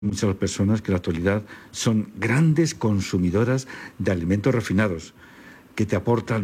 muchas personas que en la actualidad son grandes consumidoras de alimentos refinados, que te aportan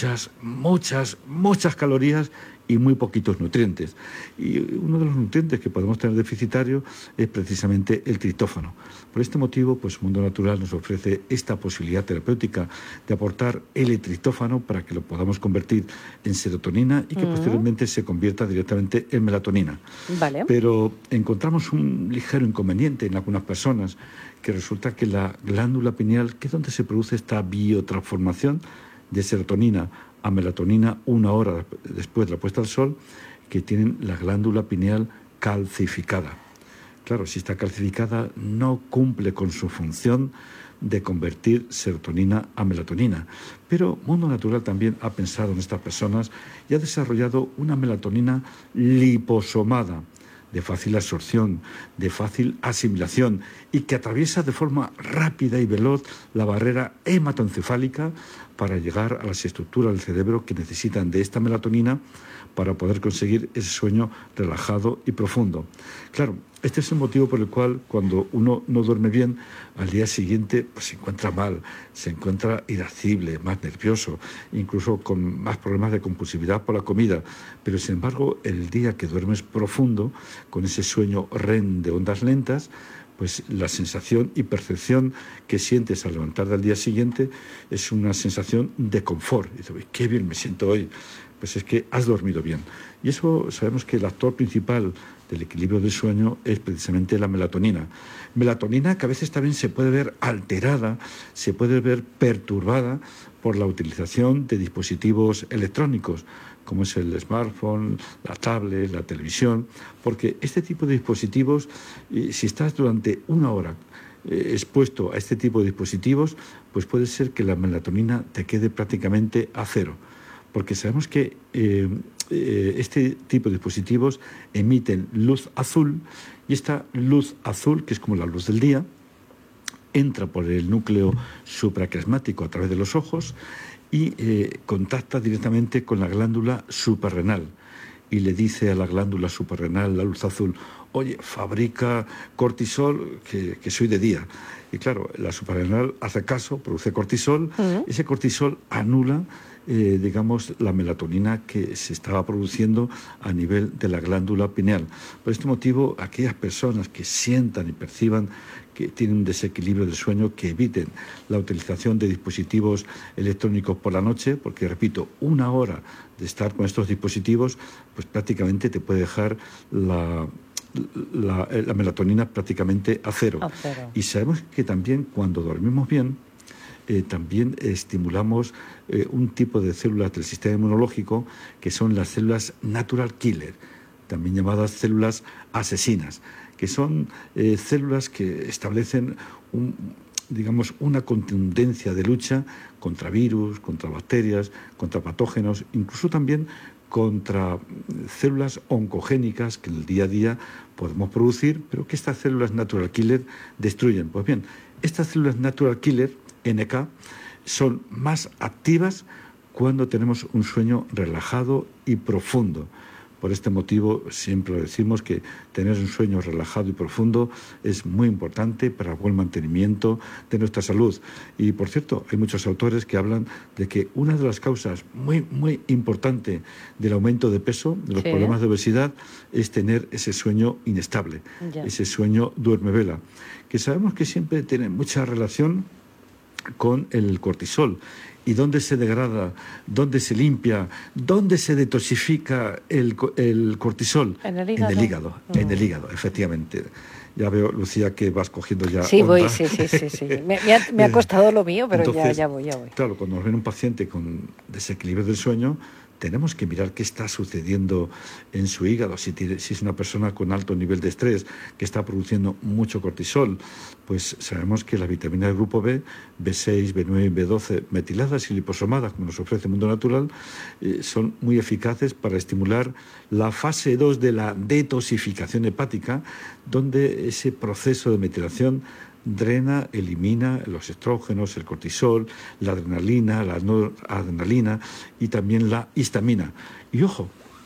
muchas calorías y muy poquitos nutrientes. Y uno de los nutrientes que podemos tener deficitario es precisamente el triptófano. Por este motivo, pues Mundo Natural nos ofrece esta posibilidad terapéutica de aportar el triptófano para que lo podamos convertir en serotonina y que posteriormente se convierta directamente en melatonina. Vale. Pero encontramos un ligero inconveniente en algunas personas, que resulta que la glándula pineal, que es donde se produce esta biotransformación de serotonina a melatonina 1 hora después de la puesta al sol, que tienen la glándula pineal calcificada. Claro, si está calcificada no cumple con su función de convertir serotonina a melatonina. Pero Mundo Natural también ha pensado en estas personas y ha desarrollado una melatonina liposomada, de fácil absorción, de fácil asimilación y que atraviesa de forma rápida y veloz la barrera hematoencefálica para llegar a las estructuras del cerebro que necesitan de esta melatonina para poder conseguir ese sueño relajado y profundo. Claro, este es el motivo por el cual cuando uno no duerme bien, al día siguiente pues, se encuentra mal, se encuentra irascible, más nervioso, incluso con más problemas de compulsividad por la comida. Pero sin embargo, el día que duermes profundo, con ese sueño REM de ondas lentas, pues la sensación y percepción que sientes al levantar del día siguiente es una sensación de confort. Y dices, qué bien me siento hoy. Pues es que has dormido bien. Y eso sabemos que el actor principal del equilibrio del sueño es precisamente la melatonina. Melatonina que a veces también se puede ver alterada, se puede ver perturbada por la utilización de dispositivos electrónicos, como es el smartphone, la tablet, la televisión, porque este tipo de dispositivos, si estás durante 1 hora expuesto a este tipo de dispositivos, pues puede ser que la melatonina te quede prácticamente a cero, porque sabemos que este tipo de dispositivos emiten luz azul y esta luz azul, que es como la luz del día, entra por el núcleo supraclasmático a través de los ojos y contacta directamente con la glándula suprarrenal y le dice a la glándula suprarrenal, la luz azul, oye, fabrica cortisol, que soy de día. Y claro, la suprarrenal hace caso, produce cortisol, ese cortisol anula digamos, la melatonina que se estaba produciendo a nivel de la glándula pineal. Por este motivo, aquellas personas que sientan y perciban que tienen un desequilibrio del sueño, que eviten la utilización de dispositivos electrónicos por la noche, porque, repito, 1 hora de estar con estos dispositivos, pues prácticamente te puede dejar la melatonina prácticamente a cero. Y sabemos que también cuando dormimos bien, también estimulamos un tipo de células del sistema inmunológico que son las células natural killer, también llamadas células asesinas, que son células que establecen una contundencia de lucha contra virus, contra bacterias, contra patógenos, incluso también contra células oncogénicas que en el día a día podemos producir, pero que estas células natural killer destruyen. Pues bien, estas células natural killer NK son más activas cuando tenemos un sueño relajado y profundo. Por este motivo siempre decimos que tener un sueño relajado y profundo es muy importante para el buen mantenimiento de nuestra salud. Y por cierto, hay muchos autores que hablan de que una de las causas muy importante del aumento de peso, de los problemas de obesidad, es tener ese sueño inestable, ese sueño duerme-vela, que sabemos que siempre tiene mucha relación con el cortisol. ¿Y dónde se degrada? ¿Dónde se limpia? ¿Dónde se detoxifica el cortisol? En el hígado. En el hígado, efectivamente. Ya veo, Lucía, que vas cogiendo ya sí, onda. Voy, sí. Me ha costado lo mío, pero entonces, ya voy. Claro, cuando nos viene un paciente con desequilibrio del sueño, tenemos que mirar qué está sucediendo en su hígado. Si es una persona con alto nivel de estrés, que está produciendo mucho cortisol, pues sabemos que las vitaminas del grupo B, B6, B9 y B12, metiladas y liposomadas, como nos ofrece el Mundo Natural, son muy eficaces para estimular la fase 2 de la detoxificación hepática, donde ese proceso de metilación drena, elimina los estrógenos, el cortisol, la adrenalina, la noradrenalina y también la histamina. Y ojo,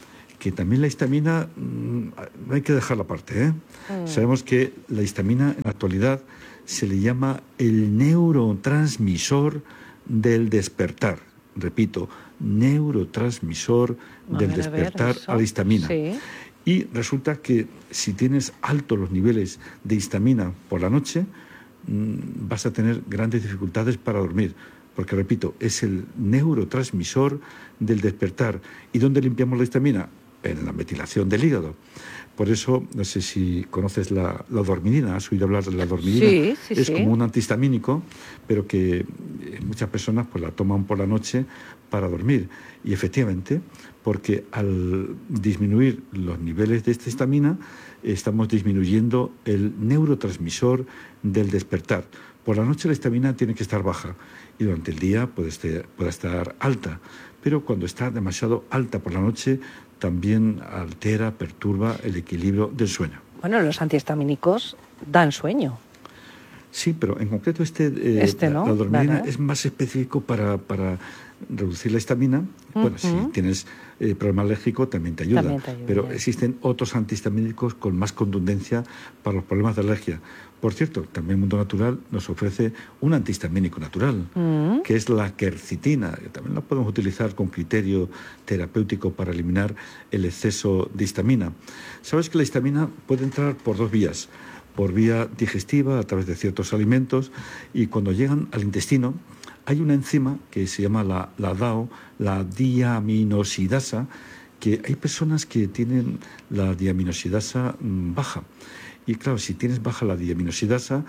que también la histamina no hay que dejarla aparte, ¿eh? Sabemos que la histamina en la actualidad se le llama el neurotransmisor del despertar. Repito, neurotransmisor del despertar a la histamina. Sí. Y resulta que si tienes altos los niveles de histamina por la noche, vas a tener grandes dificultades para dormir. Porque, repito, es el neurotransmisor del despertar. ¿Y dónde limpiamos la histamina? En la metilación del hígado. Por eso, no sé si conoces la dormidina, has oído hablar de la dormidina. Sí, es como un antihistamínico, pero que muchas personas pues la toman por la noche para dormir. Y efectivamente, porque al disminuir los niveles de esta histamina, estamos disminuyendo el neurotransmisor del despertar. Por la noche la histamina tiene que estar baja y durante el día puede estar alta, pero cuando está demasiado alta por la noche también altera, perturba el equilibrio del sueño. Bueno, los antihistamínicos dan sueño. Sí, pero en concreto ¿no? la dormidina es más específico para reducir la histamina. Bueno, si tienes problema alérgico también te ayuda, pero existen otros antihistamínicos con más contundencia para los problemas de alergia. Por cierto, también el mundo natural nos ofrece un antihistamínico natural, que es la quercitina, que también la podemos utilizar con criterio terapéutico para eliminar el exceso de histamina. Sabes que la histamina puede entrar por dos vías. Por vía digestiva, a través de ciertos alimentos, y cuando llegan al intestino hay una enzima que se llama la DAO, la diaminosidasa, que hay personas que tienen la diaminosidasa baja. Y claro, si tienes baja la diaminosidasa,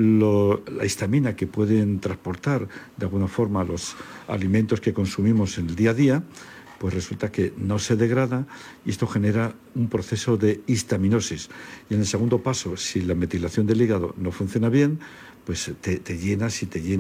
la histamina que pueden transportar de alguna forma los alimentos que consumimos en el día a día, pues resulta que no se degrada y esto genera un proceso de histaminosis. Y en el segundo paso, si la metilación del hígado no funciona bien, pues te llenas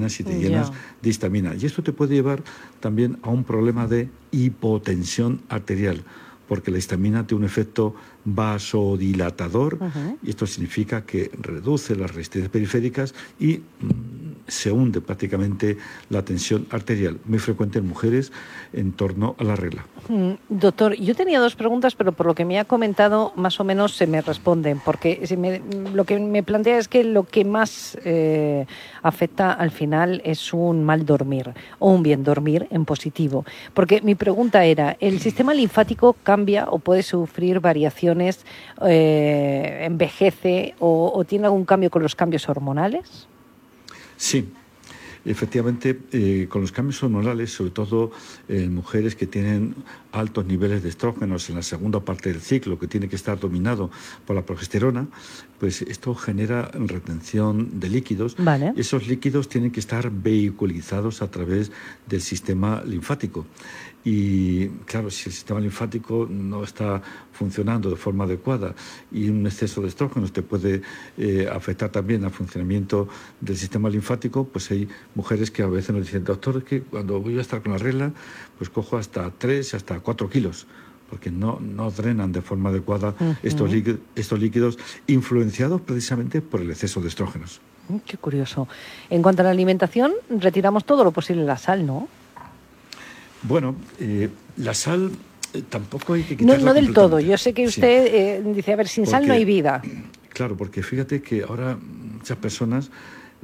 de histamina. Y esto te puede llevar también a un problema de hipotensión arterial, porque la histamina tiene un efecto vasodilatador y esto significa que reduce las resistencias periféricas y se hunde prácticamente la tensión arterial, muy frecuente en mujeres en torno a la regla. Doctor, yo tenía dos preguntas, pero por lo que me ha comentado más o menos se me responden, porque lo que me plantea es que lo que más afecta al final es un mal dormir o un bien dormir en positivo, porque mi pregunta era, ¿el sistema linfático cambia o puede sufrir variaciones, envejece o tiene algún cambio con los cambios hormonales? Sí, efectivamente, con los cambios hormonales, sobre todo en mujeres que tienen altos niveles de estrógenos en la segunda parte del ciclo, que tiene que estar dominado por la progesterona, pues esto genera retención de líquidos. Vale. Esos líquidos tienen que estar vehiculizados a través del sistema linfático. Y claro, si el sistema linfático no está funcionando de forma adecuada y un exceso de estrógenos te puede afectar también al funcionamiento del sistema linfático, pues hay mujeres que a veces nos dicen, doctor, es que cuando voy a estar con la regla, pues cojo hasta 3, hasta 4 kilos, porque no drenan de forma adecuada estos líquidos influenciados precisamente por el exceso de estrógenos. Qué curioso. En cuanto a la alimentación, retiramos todo lo posible la sal, ¿no? Bueno, la sal tampoco hay que quitarla. No del todo. Yo sé que usted dice, a ver, sin sal no hay vida. Claro, porque fíjate que ahora muchas personas,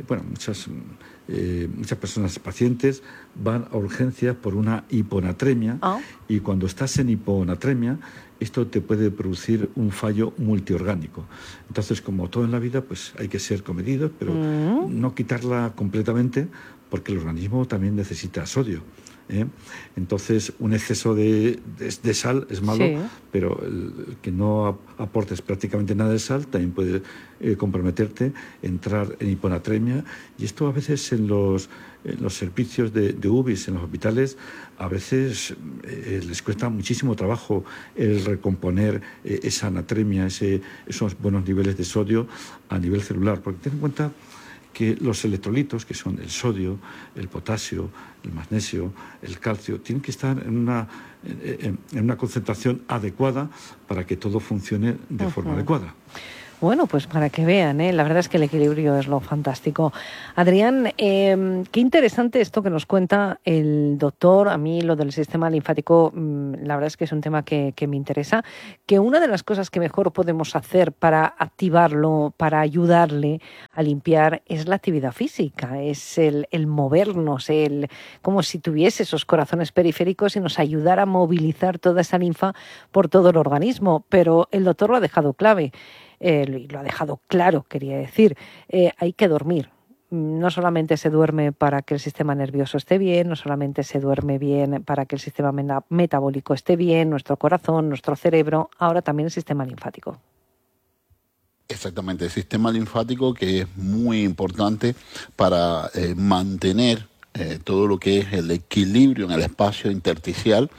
muchas personas pacientes van a urgencias por una hiponatremia y cuando estás en hiponatremia esto te puede producir un fallo multiorgánico. Entonces, como todo en la vida, pues hay que ser comedidos, pero no quitarla completamente porque el organismo también necesita sodio. Entonces, un exceso de sal es malo, pero el que no aportes prácticamente nada de sal también puede comprometerte, entrar en hiponatremia. Y esto a veces en los servicios de UBIs, en los hospitales, a veces les cuesta muchísimo trabajo el recomponer esa anatremia, esos buenos niveles de sodio a nivel celular. Porque ten en cuenta que los electrolitos, que son el sodio, el potasio, el magnesio, el calcio, tienen que estar en una concentración adecuada para que todo funcione de forma adecuada. Bueno, pues para que vean, la verdad es que el equilibrio es lo fantástico. Adrián, qué interesante esto que nos cuenta el doctor. A mí lo del sistema linfático, la verdad es que es un tema que me interesa, que una de las cosas que mejor podemos hacer para activarlo, para ayudarle a limpiar, es la actividad física, es el movernos, como si tuviese esos corazones periféricos y nos ayudara a movilizar toda esa linfa por todo el organismo. Pero el doctor lo ha dejado clave. Lo ha dejado claro, quería decir, hay que dormir. No solamente se duerme para que el sistema nervioso esté bien, no solamente se duerme bien para que el sistema metabólico esté bien, nuestro corazón, nuestro cerebro, ahora también el sistema linfático. Exactamente, el sistema linfático, que es muy importante para mantener todo lo que es el equilibrio en el espacio intersticial,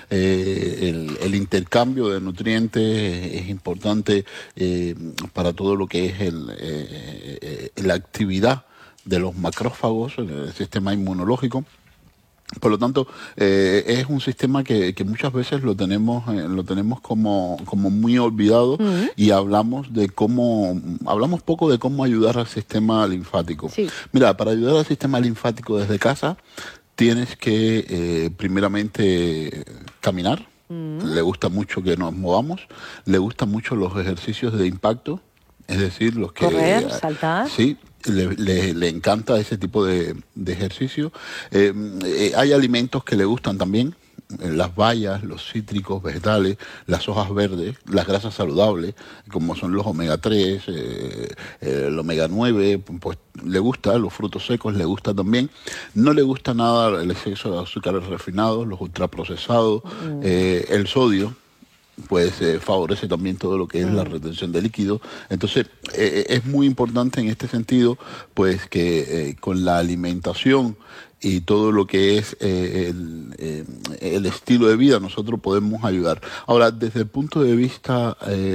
el intercambio de nutrientes es importante para todo lo que es la actividad de los macrófagos, el sistema inmunológico. Por lo tanto, es un sistema que muchas veces lo tenemos como muy olvidado, y hablamos poco de cómo ayudar al sistema linfático. Sí. Mira, para ayudar al sistema linfático desde casa, tienes que primeramente caminar. Le gusta mucho que nos movamos, le gustan mucho los ejercicios de impacto, es decir, los que... Correr, saltar. Sí. Le encanta ese tipo de ejercicio. Hay alimentos que le gustan también, las bayas, los cítricos, vegetales, las hojas verdes, las grasas saludables, como son los omega 3, el omega 9, pues le gusta, los frutos secos le gusta también. No le gusta nada el exceso de azúcares refinados, los ultraprocesados, el sodio. Pues favorece también todo lo que es la retención de líquido. Entonces, es muy importante en este sentido, pues que con la alimentación y todo lo que es el estilo de vida, nosotros podemos ayudar. Ahora, desde el punto de vista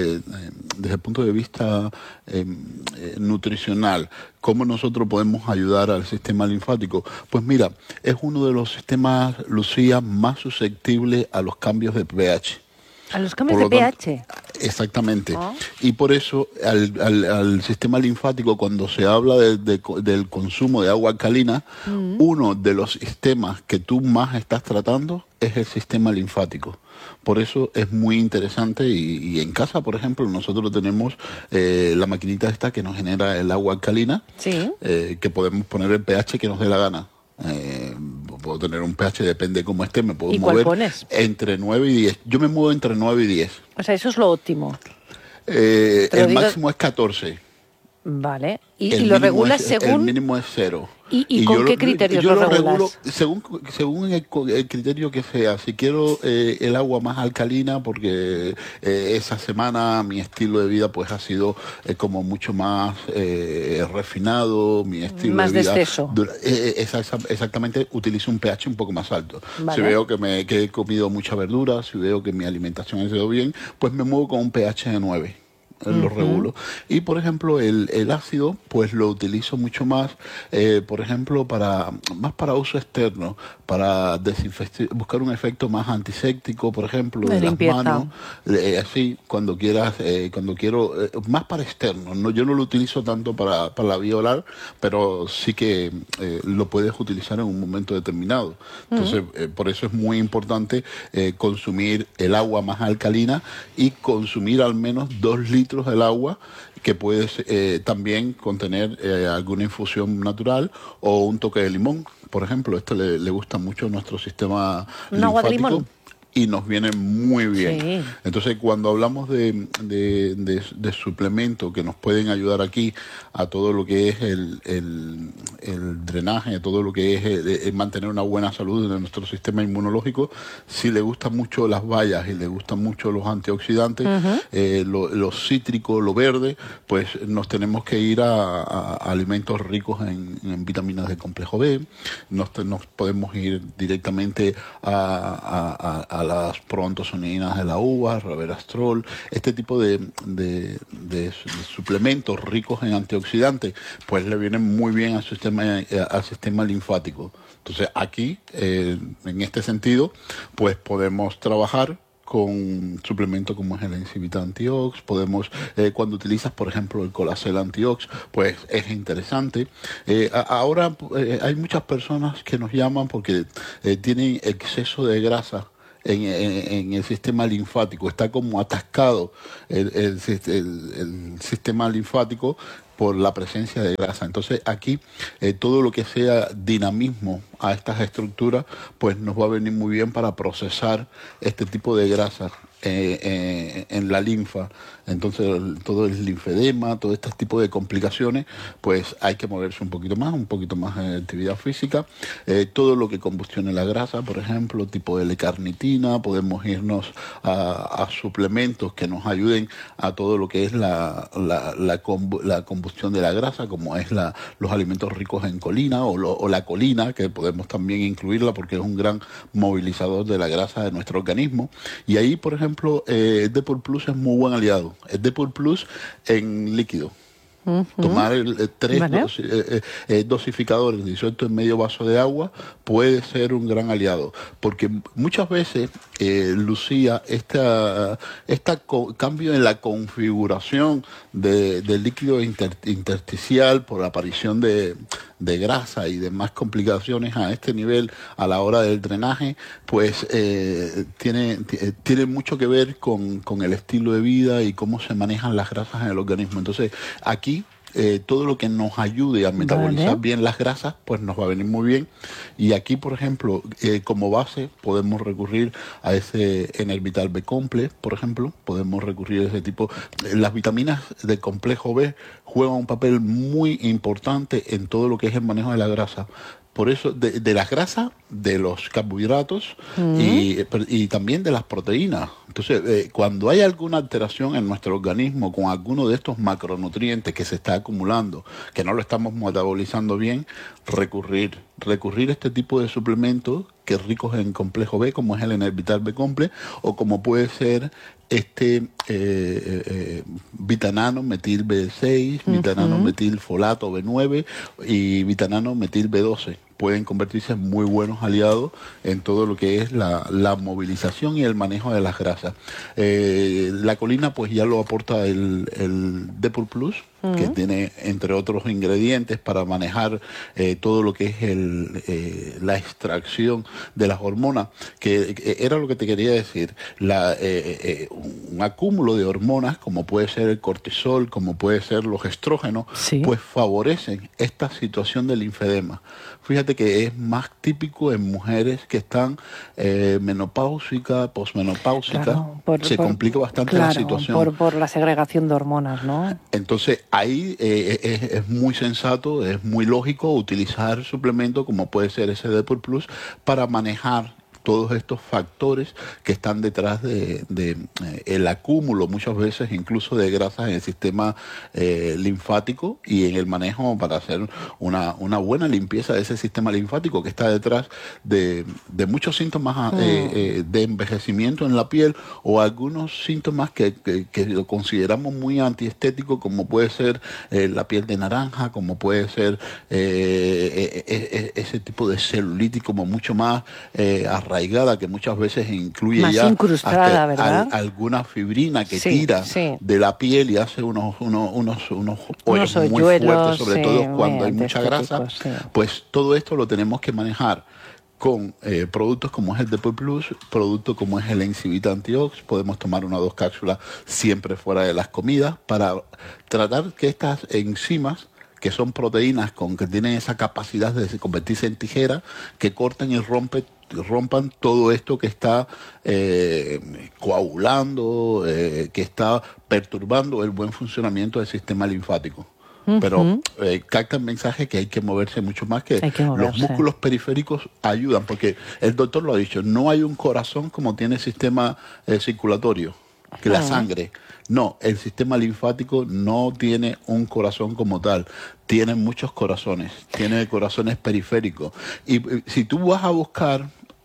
nutricional, ¿cómo nosotros podemos ayudar al sistema linfático? Pues mira, es uno de los sistemas, Lucía, más susceptibles a los cambios de pH. A los cambios de pH. Exactamente. Y por eso al sistema linfático, cuando se habla del consumo de agua alcalina, uno de los sistemas que tú más estás tratando es el sistema linfático. Por eso es muy interesante, y en casa, por ejemplo, nosotros tenemos la maquinita esta que nos genera el agua alcalina, Sí. Que podemos poner el pH que nos dé la gana. Puedo tener un pH, depende de cómo esté, me puedo mover entre 9 y 10. Yo me muevo entre 9 y 10. O sea, eso es lo óptimo. El máximo es 14. Vale. ¿Y lo regulas según? El mínimo es 0. ¿Y con qué criterios lo regulas? Regulo según el criterio que sea. Si quiero el agua más alcalina, porque esa semana mi estilo de vida pues ha sido como mucho más refinado, mi estilo más de vida... de exceso. Exactamente, utilizo un pH un poco más alto. Vale. Si veo que he comido mucha verdura, si veo que mi alimentación ha sido bien, pues me muevo con un pH de 9. Lo regulo. Y por ejemplo el ácido pues lo utilizo mucho más, por ejemplo más para uso externo, para buscar un efecto más antiséptico, por ejemplo, de las manos, así cuando quiero más para externo. Yo no lo utilizo tanto para la vía oral, pero sí que lo puedes utilizar en un momento determinado. Entonces por eso es muy importante consumir el agua más alcalina y consumir al menos 2 litros del agua, que puedes también contener alguna infusión natural o un toque de limón. Por ejemplo, esto le gusta mucho a nuestro sistema linfático. Agua de limón. Y nos viene muy bien. Sí. Entonces, cuando hablamos de suplementos que nos pueden ayudar aquí a todo lo que es el drenaje, a todo lo que es mantener una buena salud de nuestro sistema inmunológico, si le gustan mucho las bayas y le gustan mucho los antioxidantes, los cítricos, lo verde, pues nos tenemos que ir a alimentos ricos en vitaminas del complejo B, nos podemos ir directamente a las proantocianinas de la uva, resveratrol, este tipo de suplementos ricos en antioxidantes, pues le vienen muy bien al sistema linfático. Entonces aquí, en este sentido, pues podemos trabajar con suplementos como es el Encivita Antiox. Podemos, cuando utilizas, por ejemplo, el Colacel Antiox, pues es interesante. Ahora hay muchas personas que nos llaman porque tienen exceso de grasa en el sistema linfático, está como atascado el sistema linfático por la presencia de grasa. Entonces aquí todo lo que sea dinamismo a estas estructuras pues nos va a venir muy bien para procesar este tipo de grasas en la linfa. Entonces todo el linfedema, todo este tipo de complicaciones, pues hay que moverse un poquito más de actividad física. Todo lo que combustione la grasa, por ejemplo, tipo L-carnitina, podemos irnos a suplementos que nos ayuden a todo lo que es la combustión de la grasa, como es los alimentos ricos en colina o la colina, que podemos también incluirla porque es un gran movilizador de la grasa de nuestro organismo. Y ahí, por ejemplo, el Depur Plus es muy buen aliado. El Depur Plus en líquido. Tomar tres dosificadores disueltos en medio vaso de agua puede ser un gran aliado, porque muchas veces, Lucía, cambio en la configuración del líquido intersticial por la aparición de grasa y demás complicaciones a este nivel a la hora del drenaje, pues tiene mucho que ver con el estilo de vida y cómo se manejan las grasas en el organismo. Entonces, aquí todo lo que nos ayude a metabolizar bien las grasas, pues nos va a venir muy bien. Y aquí, por ejemplo, como base, podemos recurrir a ese Enervital B Complex, por ejemplo, podemos recurrir a ese tipo. Las vitaminas del complejo B juegan un papel muy importante en todo lo que es el manejo de la grasa. Por eso, de las grasas, de los carbohidratos y también de las proteínas. Entonces, cuando hay alguna alteración en nuestro organismo con alguno de estos macronutrientes que se está acumulando, que no lo estamos metabolizando bien, recurrir a este tipo de suplementos que es ricos en complejo B, como es el Enervital B Complex, o como puede ser vitanano metil B6, vitanano metil folato B9 y vitanano metil B12. Pueden convertirse en muy buenos aliados en todo lo que es la movilización y el manejo de las grasas. La colina pues ya lo aporta el Depur Plus, que tiene entre otros ingredientes para manejar todo lo que es la extracción de las hormonas, que era lo que te quería decir. Un acúmulo de hormonas, como puede ser el cortisol, como puede ser los estrógenos, pues favorecen esta situación del linfedema. Fíjate que es más típico en mujeres que están menopáusicas, posmenopáusicas, se complica bastante la situación. Por la segregación de hormonas, ¿no? Entonces ahí es muy sensato, es muy lógico utilizar suplementos como puede ser ese Depur Plus para manejar todos estos factores que están detrás de el acúmulo muchas veces incluso de grasas en el sistema linfático y en el manejo para hacer una buena limpieza de ese sistema linfático que está detrás de muchos síntomas de envejecimiento en la piel o algunos síntomas que lo consideramos muy antiestéticos, como puede ser la piel de naranja, como puede ser ese tipo de celulitis como mucho más arraigada, que muchas veces incluye más ya incrustada, ¿verdad? Alguna fibrina que tira de la piel y hace unos hoyos muy fuertes, sobre todo cuando hay mucha grasa. Pues todo esto lo tenemos que manejar con productos como es el Depur Plus, productos como es el Encivita Antiox. Podemos tomar 1 o 2 cápsulas siempre fuera de las comidas para tratar que estas enzimas, que son proteínas que tienen esa capacidad de convertirse en tijera, que corten y rompan todo esto que está coagulando, que está perturbando el buen funcionamiento del sistema linfático. Pero capta el mensaje que hay que moverse mucho más, que los músculos periféricos ayudan, porque el doctor lo ha dicho, no hay un corazón como tiene el sistema circulatorio, que la sangre. No, el sistema linfático no tiene un corazón como tal, tiene muchos corazones, tiene corazones periféricos. Y si tú vas a buscar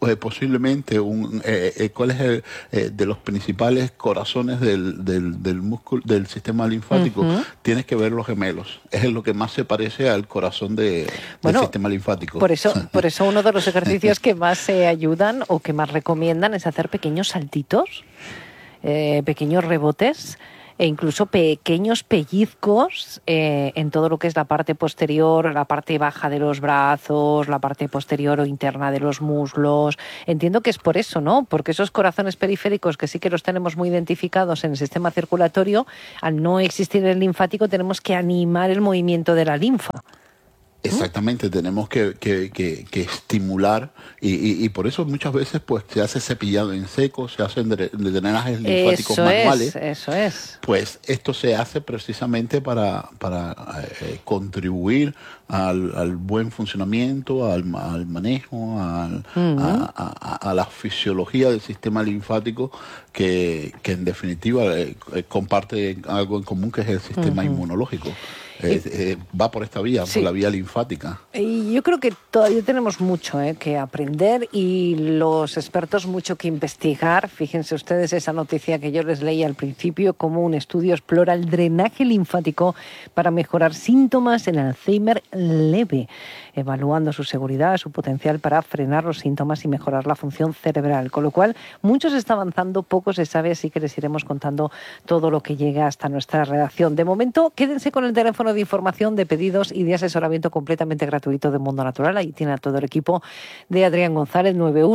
posiblemente cuál es de los principales corazones del músculo del sistema linfático. Tienes que ver los gemelos, es lo que más se parece al corazón del sistema linfático. Por eso uno de los ejercicios que más se ayudan o que más recomiendan es hacer pequeños saltitos, pequeños rebotes e incluso pequeños pellizcos en todo lo que es la parte posterior, la parte baja de los brazos, la parte posterior o interna de los muslos. Entiendo que es por eso, ¿no? Porque esos corazones periféricos, que sí que los tenemos muy identificados en el sistema circulatorio, al no existir el linfático tenemos que animar el movimiento de la linfa. Exactamente, tenemos que estimular y por eso muchas veces pues se hace cepillado en seco, se hacen drenajes linfáticos manuales. Eso es. Pues esto se hace precisamente para contribuir al buen funcionamiento, al manejo, a la fisiología del sistema linfático que en definitiva comparte algo en común, que es el sistema inmunológico. Va por esta vía, por la vía linfática. Y yo creo que todavía tenemos mucho que aprender y los expertos mucho que investigar. Fíjense ustedes esa noticia que yo les leí al principio, como un estudio explora el drenaje linfático para mejorar síntomas en Alzheimer leve, evaluando su seguridad, su potencial para frenar los síntomas y mejorar la función cerebral. Con lo cual, mucho se está avanzando, poco se sabe, así que les iremos contando todo lo que llega hasta nuestra redacción. De momento, quédense con el teléfono de información, de pedidos y de asesoramiento completamente gratuito de Mundo Natural. Ahí tiene a todo el equipo de Adrián González,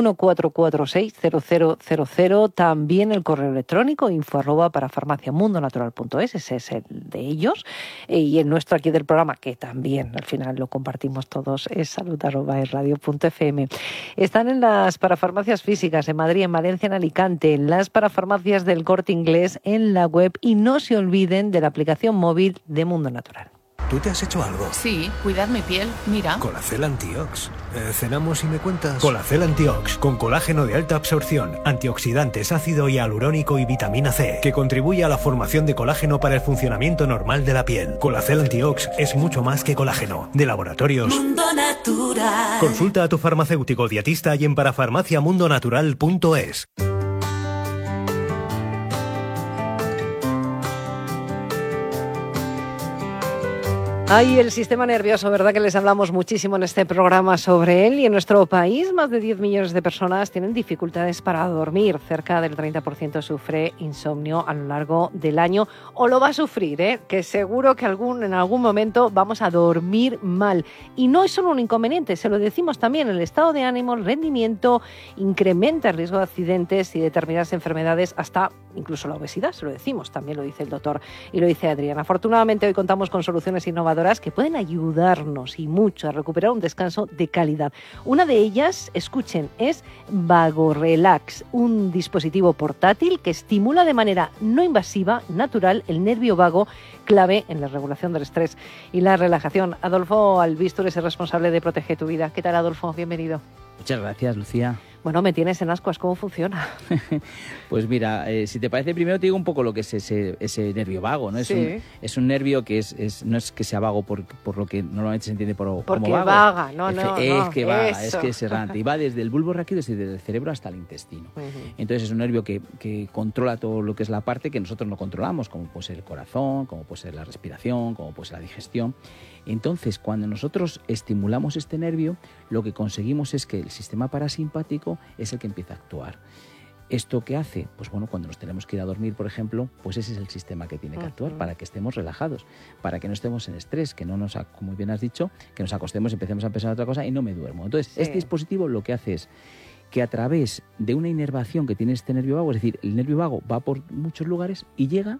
914460000. También el correo electrónico info@parafarmaciamundonatural.es, ese es el de ellos. Y el nuestro aquí del programa, que también al final lo compartimos todos, es salud@esradio.fm. Están en las parafarmacias físicas en Madrid, en Valencia, en Alicante, en las parafarmacias del Corte Inglés, en la web, y no se olviden de la aplicación móvil de Mundo Natural. ¿Tú te has hecho algo? Sí, cuidar mi piel, mira. Colacel Antiox. ¿Cenamos y me cuentas? Colacel Antiox, con colágeno de alta absorción, antioxidantes, ácido hialurónico y vitamina C, que contribuye a la formación de colágeno para el funcionamiento normal de la piel. Colacel Antiox es mucho más que colágeno. De Laboratorios Mundo Natural. Consulta a tu farmacéutico dietista y en parafarmaciamundonatural.es. Ay, el sistema nervioso, ¿verdad? Que les hablamos muchísimo en este programa sobre él. Y en nuestro país, más de 10 millones de personas tienen dificultades para dormir. Cerca del 30% sufre insomnio a lo largo del año, o lo va a sufrir, que seguro que en algún momento vamos a dormir mal. Y no es solo un inconveniente, se lo decimos también, el estado de ánimo, el rendimiento, incrementa el riesgo de accidentes y determinadas enfermedades, hasta incluso la obesidad, se lo decimos, también lo dice el doctor y lo dice Adrián. Afortunadamente hoy contamos con soluciones innovadoras que pueden ayudarnos y mucho a recuperar un descanso de calidad. Una de ellas, escuchen, es VagoRelax, un dispositivo portátil que estimula de manera no invasiva, natural, el nervio vago, clave en la regulación del estrés y la relajación. Adolfo Albistur es el responsable de Protege tu Vida. ¿Qué tal, Adolfo? Bienvenido. Muchas gracias, Lucía. Bueno, me tienes en ascuas, ¿cómo funciona? Pues mira, si te parece, primero te digo un poco lo que es ese nervio vago, ¿no? Sí. Es un nervio que no es que sea vago por lo que normalmente se entiende como vago. Vaga, es que vaga, es que es errante. Y va desde el bulbo raquídeo, desde el cerebro hasta el intestino. Entonces es un nervio que controla todo lo que es la parte que nosotros no controlamos, como puede ser el corazón, como puede ser la respiración, como puede ser la digestión. Entonces, cuando nosotros estimulamos este nervio, lo que conseguimos es que el sistema parasimpático es el que empieza a actuar. ¿Esto qué hace? Pues bueno, cuando nos tenemos que ir a dormir, por ejemplo, pues ese es el sistema que tiene que actuar para que estemos relajados, para que no estemos en estrés, que no nos, como bien has dicho, que nos acostemos, empecemos a pensar en otra cosa y no me duermo. Entonces, este dispositivo lo que hace es que a través de una inervación que tiene este nervio vago, es decir, el nervio vago va por muchos lugares y llega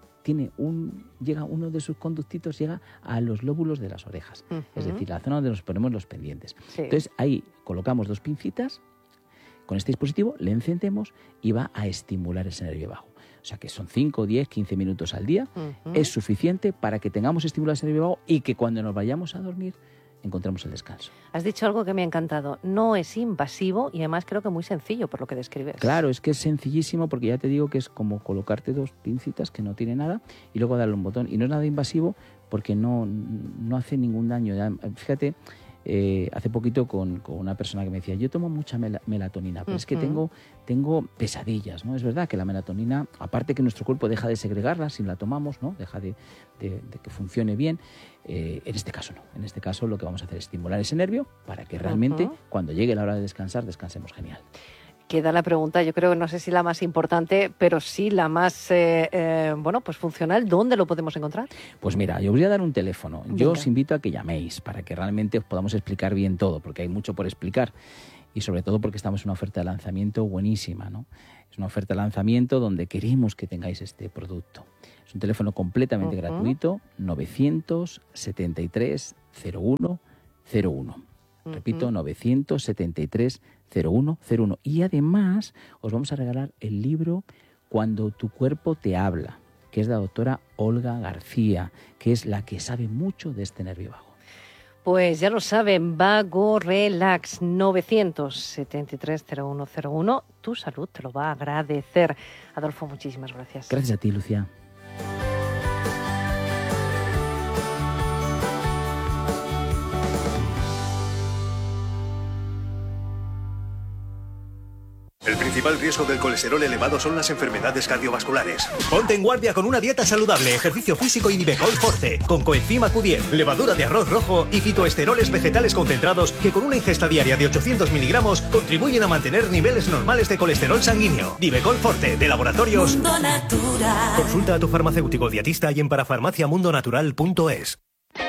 uno de sus conductitos, llega a los lóbulos de las orejas, es decir, la zona donde nos ponemos los pendientes. Sí. Entonces ahí colocamos 2 pincitas, con este dispositivo le encendemos y va a estimular ese nervio vago. O sea que son 5, 10, 15 minutos al día, es suficiente para que tengamos estimulado ese nervio vago y que cuando nos vayamos a dormir encontramos el descanso. Has dicho algo que me ha encantado. No es invasivo y además creo que muy sencillo por lo que describes. Claro, es que es sencillísimo porque ya te digo que es como colocarte 2 pincitas que no tiene nada y luego darle un botón. Y no es nada invasivo porque no hace ningún daño. Fíjate, hace poquito con una persona que me decía, yo tomo mucha melatonina, pero es que tengo pesadillas, ¿no? Es verdad que la melatonina, aparte que nuestro cuerpo deja de segregarla si la tomamos, ¿no? Deja de que funcione bien. En este caso no. En este caso lo que vamos a hacer es estimular ese nervio para que realmente cuando llegue la hora de descansar, descansemos genial. Queda la pregunta, yo creo que no sé si la más importante, pero sí la más pues funcional. ¿Dónde lo podemos encontrar? Pues mira, yo os voy a dar un teléfono. Venga. Yo os invito a que llaméis para que realmente os podamos explicar bien todo, porque hay mucho por explicar y sobre todo porque estamos en una oferta de lanzamiento buenísima, ¿no? Es una oferta de lanzamiento donde queremos que tengáis este producto. Es un teléfono completamente gratuito, 973 01 01. Repito, 973 0101. Y además os vamos a regalar el libro Cuando tu cuerpo te habla, que es de la doctora Olga García, que es la que sabe mucho de este nervio vago. Pues ya lo saben, Vago Relax, 973 0101. Tu salud te lo va a agradecer. Adolfo, muchísimas gracias. Gracias a ti, Lucía. El principal riesgo del colesterol elevado son las enfermedades cardiovasculares. Ponte en guardia con una dieta saludable, ejercicio físico y Divecol Forte, con coenzima Q10, levadura de arroz rojo y fitoesteroles vegetales concentrados que con una ingesta diaria de 800 miligramos contribuyen a mantener niveles normales de colesterol sanguíneo. Divecol Forte, de Laboratorios Mundo Natural. Consulta a tu farmacéutico dietista y en parafarmaciamundonatural.es.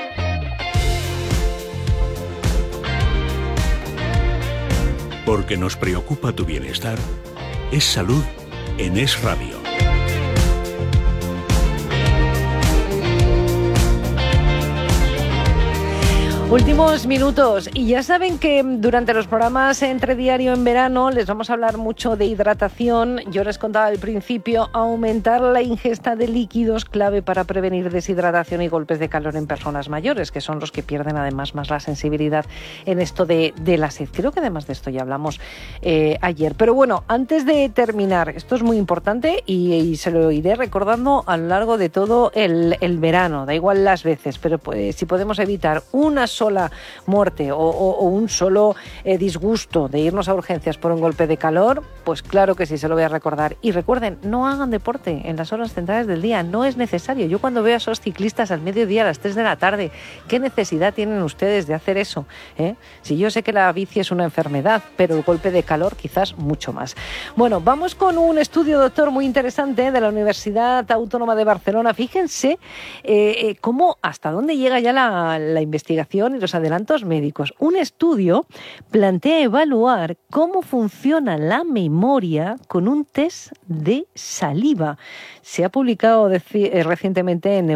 Porque nos preocupa tu bienestar, es salud en Es Radio. Últimos minutos, y ya saben que durante los programas Entre Diario en verano les vamos a hablar mucho de hidratación. Yo les contaba al principio, aumentar la ingesta de líquidos, clave para prevenir deshidratación y golpes de calor en personas mayores, que son los que pierden además más la sensibilidad en esto de la sed. Creo que además de esto ya hablamos ayer. Pero bueno, antes de terminar, esto es muy importante y se lo iré recordando a lo largo de todo el verano, da igual las veces, pero pues, si podemos evitar una sola muerte o un solo disgusto de irnos a urgencias por un golpe de calor, pues claro que sí, se lo voy a recordar. Y recuerden, no hagan deporte en las horas centrales del día, no es necesario. Yo cuando veo a esos ciclistas al mediodía, a las 3 de la tarde, ¿qué necesidad tienen ustedes de hacer eso? Si yo sé que la bici es una enfermedad, pero el golpe de calor quizás mucho más. Bueno, vamos con un estudio, doctor, muy interesante de la Universidad Autónoma de Barcelona. Fíjense cómo, hasta dónde llega ya la investigación y los adelantos médicos. Un estudio plantea evaluar cómo funciona la memoria con un test de saliva. Se ha publicado recientemente en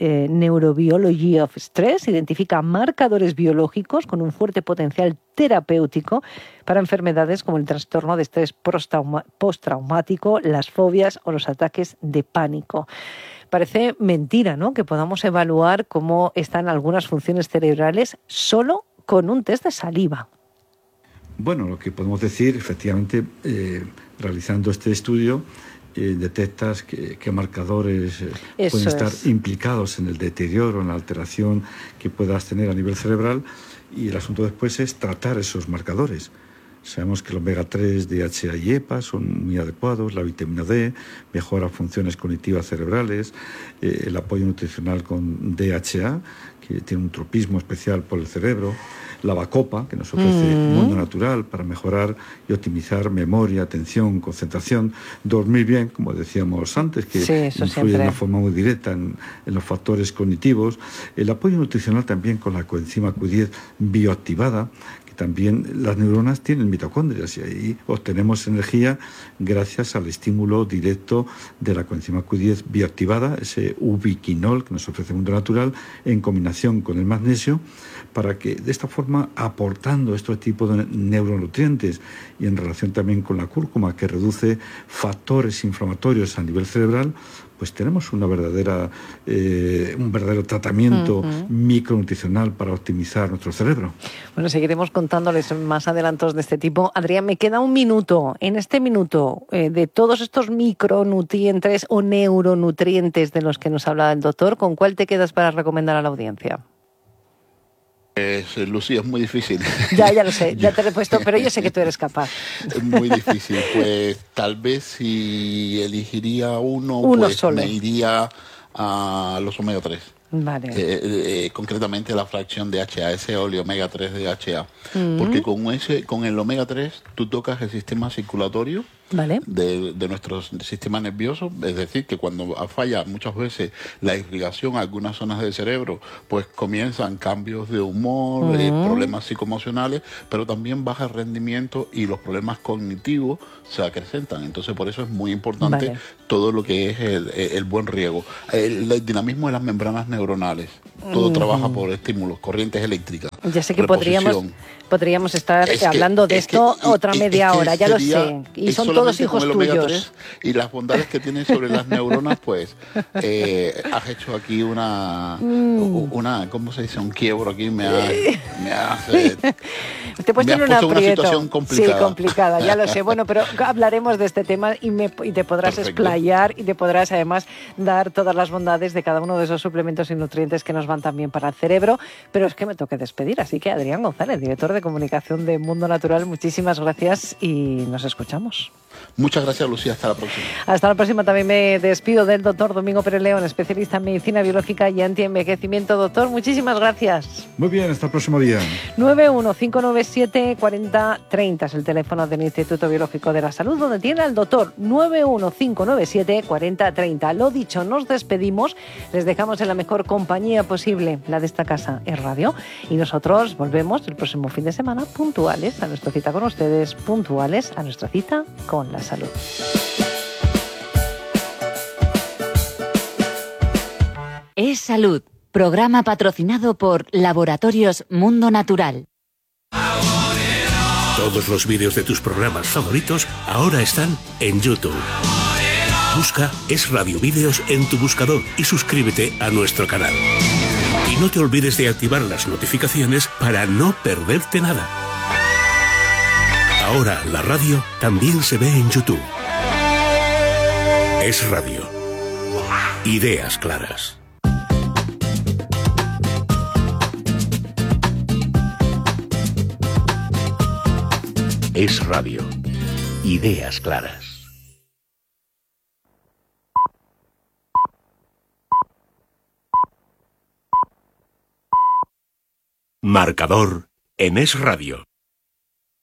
Neurobiology of Stress. Identifica marcadores biológicos con un fuerte potencial terapéutico para enfermedades como el trastorno de estrés postraumático, las fobias o los ataques de pánico. Parece mentira, ¿no?, que podamos evaluar cómo están algunas funciones cerebrales solo con un test de saliva. Bueno, lo que podemos decir, efectivamente, realizando este estudio, detectas qué marcadores pueden estar implicados en el deterioro, en la alteración que puedas tener a nivel cerebral, y el asunto después es tratar esos marcadores. Sabemos que los omega-3, DHA y EPA son muy adecuados, la vitamina D mejora funciones cognitivas cerebrales, el apoyo nutricional con DHA, que tiene un tropismo especial por el cerebro, la Bacopa, que nos ofrece Mundo Natural para mejorar y optimizar memoria, atención, concentración, dormir bien, como decíamos antes, que influye de una forma muy directa en los factores cognitivos, el apoyo nutricional también con la coenzima Q10 bioactivada. También las neuronas tienen mitocondrias y ahí obtenemos energía gracias al estímulo directo de la coenzima Q10 bioactivada, ese ubiquinol que nos ofrece Mundo Natural, en combinación con el magnesio, para que de esta forma, aportando este tipo de neuronutrientes y en relación también con la cúrcuma, que reduce factores inflamatorios a nivel cerebral, pues tenemos un verdadero tratamiento micronutricional para optimizar nuestro cerebro. Bueno, seguiremos contándoles más adelantos de este tipo. Adrián, me queda un minuto. En este minuto, de todos estos micronutrientes o neuronutrientes de los que nos habla el doctor, ¿con cuál te quedas para recomendar a la audiencia? Lucía, es muy difícil. Ya lo sé, ya te lo he puesto, pero yo sé que tú eres capaz. Es muy difícil. Pues tal vez si elegiría uno pues solo. me iría a los omega 3. Vale. Concretamente la fracción DHA, ese óleo omega 3 DHA. Porque con el omega 3 tú tocas el sistema circulatorio, ¿vale?, de nuestro sistema nervioso, es decir, que cuando falla muchas veces la irrigación a algunas zonas del cerebro, pues comienzan cambios de humor, problemas psicoemocionales, pero también baja el rendimiento y los problemas cognitivos se acrecentan. Entonces por eso es muy importante todo lo que es el buen riego. El dinamismo de las membranas neuronales, todo trabaja por estímulos, corrientes eléctricas. Ya sé que podríamos estar hablando de esto otra media hora, ya lo sé. Y son todos hijos tuyos. Y las bondades que tienen sobre las neuronas, pues has hecho aquí una ¿cómo se dice? Un quiebro aquí, me hace... Te he puesto en una situación complicada. Sí, complicada, ya lo sé. Bueno, pero hablaremos de este tema y te podrás explayar y te podrás además dar todas las bondades de cada uno de esos suplementos y nutrientes que nos van también para el cerebro. Pero es que me toca despedir, así que Adrián González, director de comunicación de Mundo Natural, muchísimas gracias y nos escuchamos. Muchas gracias, Lucía. Hasta la próxima. Hasta la próxima. También me despido del doctor Domingo Pérez León, especialista en medicina biológica y antienvejecimiento. Doctor, muchísimas gracias. Muy bien, hasta el próximo día. 915974030 es el teléfono del Instituto Biológico de la Salud, donde tiene al doctor. 915974030. Lo dicho, nos despedimos. Les dejamos en la mejor compañía posible, la de esta casa, es Radio. Y nosotros volvemos el próximo fin de semana puntuales a nuestra cita con ustedes, puntuales a nuestra cita con la salud. Es Salud, programa patrocinado por Laboratorios Mundo Natural. Todos los vídeos de tus programas favoritos ahora están en YouTube. Busca Es Radio Vídeos en tu buscador y suscríbete a nuestro canal. Y no te olvides de activar las notificaciones para no perderte nada. Ahora la radio también se ve en YouTube. Es Radio. Ideas claras. Es Radio. Ideas claras. Marcador en Es Radio.